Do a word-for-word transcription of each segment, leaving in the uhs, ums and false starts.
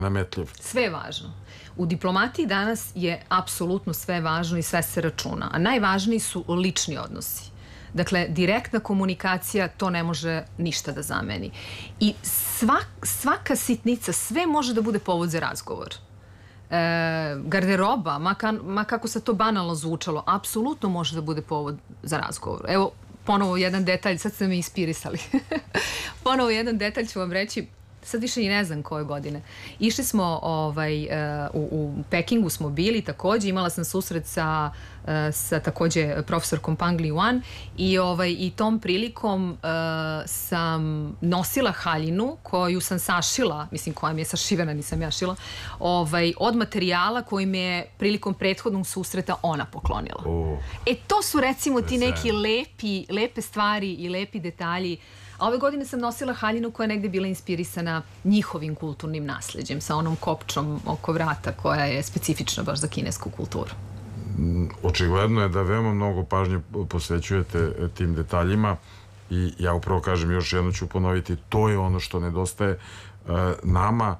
nametljiv. Sve je važno. U diplomatiji danas je apsolutno sve važno i sve se računa. A najvažniji su lični odnosi. Dakle, direktna komunikacija to ne može ništa da zameni. I svak, svaka sitnica, sve može da bude povod za razgovor. E, garderoba, ma, ka, ma kako se to banalno zvučalo, apsolutno može da bude povod za razgovor. Evo, ponovo jedan detalj, sad ste me inspirisali. Ponovo jedan detalj ću vam reći, sad više i ne znam koje godine. Išli smo ovaj, u, u Pekingu smo bili takođe, imala sam susret sa, sa takođe profesorkom Pang Liuan i, ovaj, i tom prilikom uh, sam nosila haljinu koju sam sašila, mislim koja mi je sašivena, nisam ja šila, ovaj, od materijala koji mi je prilikom prethodnog susreta ona poklonila. Oh. E to su recimo ti neki lepi, lepe stvari i lepi detalji. A ove godine sam nosila haljinu koja je negde bila inspirisana njihovim kulturnim nasleđem, sa onom kopčom oko vrata koja je specifična baš za kinesku kulturu. Očigledno je da veoma mnogo pažnje posvećujete tim detaljima i ja upravo kažem, još jedno ću ponoviti, to je ono što nedostaje nama,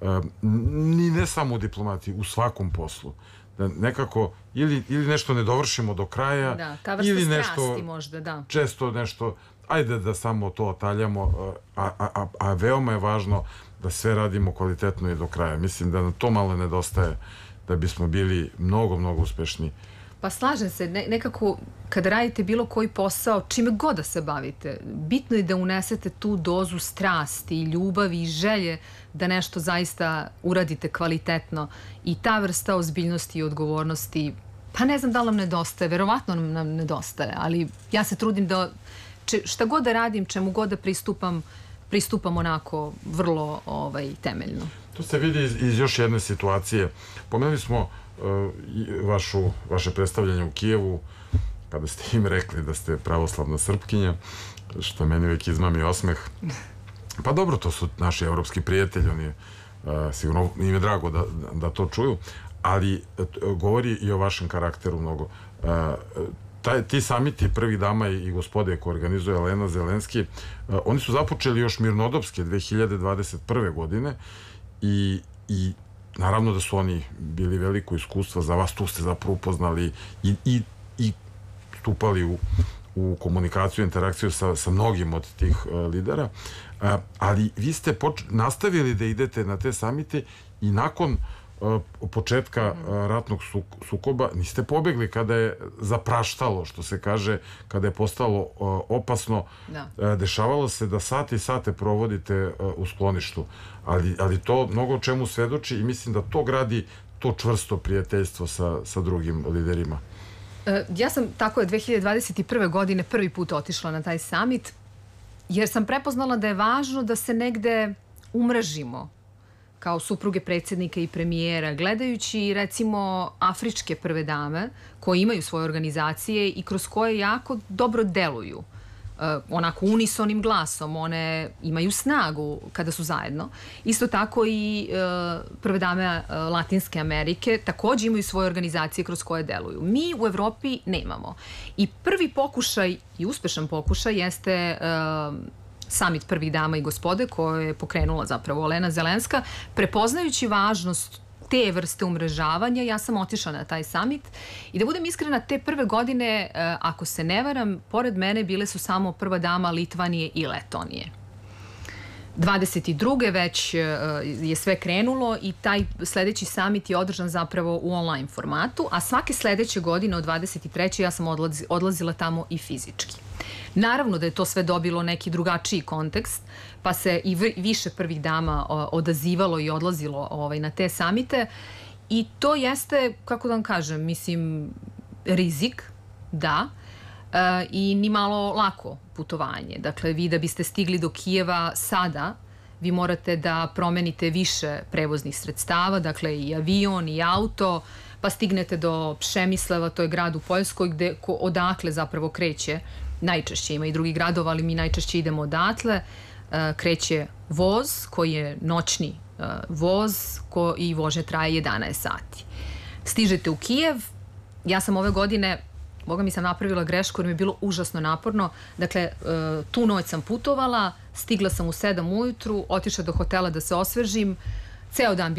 ni ne samo u diplomatiji, u svakom poslu. Da nekako ili, ili nešto ne dovršimo do kraja, da, ta vrsta ili nešto, strasti možda, da. Često nešto, ajde da samo to otaljamo, a, a, a, a veoma je važno da sve radimo kvalitetno i do kraja. Mislim da nam to malo nedostaje da bismo bili mnogo, mnogo uspešniji. Pa slažem se, ne, nekako kada radite bilo koji posao, čime god da se bavite, bitno je da unesete tu dozu strasti, ljubavi i želje da nešto zaista uradite kvalitetno i ta vrsta ozbiljnosti i odgovornosti, pa ne znam da li nam nedostaje, verovatno nam nedostaje, ali ja se trudim da šta god da radim, čemu god da pristupam, pristupam onako vrlo ovaj, temeljno. To se vidi iz, iz još jedne situacije. Pomenuli smo uh, vašu, vaše predstavljanje u Kijevu, kada ste im rekli da ste pravoslavna Srpkinja, što meni uvijek izmami osmeh. Pa dobro, to su naši evropski prijatelji, oni uh, sigurno im je drago da, da to čuju, ali uh, govori i o vašem karakteru mnogo. Uh, Taj, ti samiti prvih dama i, i gospode koje organizuje Elena Zelenski, uh, oni su započeli još mirnodopske dve hiljade dvadeset prve godine i, i naravno da su oni bili veliko iskustvo za vas, tu ste zapravo upoznali i, i, i stupali u, u komunikaciju, interakciju sa, sa mnogim od tih uh, lidera, uh, ali vi ste poč nastavili da idete na te samite i nakon početka ratnog sukoba niste pobegli kada je zapraštalo, što se kaže, kada je postalo opasno. Da. Dešavalo se da sate i sate provodite u skloništu, ali, ali to mnogo o čemu svedoči i mislim da to gradi to čvrsto prijateljstvo sa, sa drugim liderima. Ja sam tako je dve hiljade dvadeset prve godine prvi put otišla na taj samit jer sam prepoznala da je važno da se negde umrežimo kao supruge predsjednika i premijera, gledajući recimo afričke prve dame koje imaju svoje organizacije i kroz koje jako dobro deluju. Uh, onako unisonim glasom, one imaju snagu kada su zajedno. Isto tako i uh, prve dame uh, Latinske Amerike također imaju svoje organizacije kroz koje deluju. Mi u Evropi nemamo. I prvi pokušaj i uspešan pokušaj jeste uh, samit prvih dama i gospode koje je pokrenula zapravo Elena Zelenska, prepoznajući važnost te vrste umrežavanja, ja sam otišla na taj samit i da budem iskrena, te prve godine, ako se ne varam, pored mene bile su samo prva dama Litvanije i Letonije. dvadeset druge već je sve krenulo i taj sledeći samit je održan zapravo u online formatu, a svake sledeće godine od dvadeset treće ja sam odlazila tamo i fizički. Naravno da je to sve dobilo neki drugačiji kontekst, pa se i više prvih dama odazivalo i odlazilo ovaj, na te samite i to jeste, kako da vam kažem, mislim, rizik, da, e, i ni malo lako putovanje. Dakle, vi da biste stigli do Kijeva sada, vi morate da promenite više prevoznih sredstava, dakle i avion i auto, pa stignete do Pšemislava, to je grad u Poljskoj, gde, ko, odakle zapravo kreće, najčešće ima i drugih gradova, ali mi najčešće idemo odatle, e, kreće voz koji je noćni e, voz ko, i vožnja traje jedanaest sati. Stižete u Kijev, ja sam ove godine, boga mi sam napravila grešku jer mi je bilo užasno naporno, dakle e, tu noć sam putovala, stigla sam u sedam ujutru, otišla do hotela da se osvežim, ceo dan